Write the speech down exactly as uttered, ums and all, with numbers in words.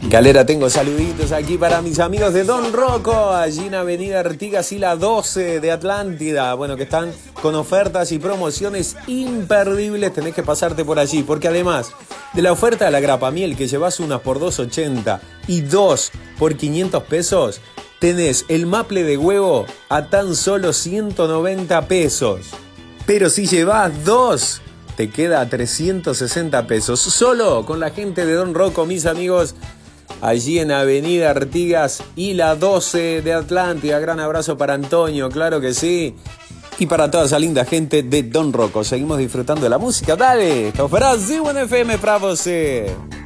Galera, tengo saluditos aquí para mis amigos de Don Rocco, allí en Avenida Artigas y la doce de Atlántida. Bueno, que están con ofertas y promociones imperdibles, tenés que pasarte por allí, porque además de la oferta de la grapa miel, que llevas unas por dos ochenta y dos por quinientos pesos, tenés el maple de huevo a tan solo ciento noventa pesos. Pero si llevas dos, te queda a trescientos sesenta pesos. Solo con la gente de Don Rocco, mis amigos, allí en Avenida Artigas y la doce de Atlántida. Gran abrazo para Antonio, claro que sí. Y para toda esa linda gente de Don Rocco. Seguimos disfrutando de la música. Dale, esto fue Brasil F M para você.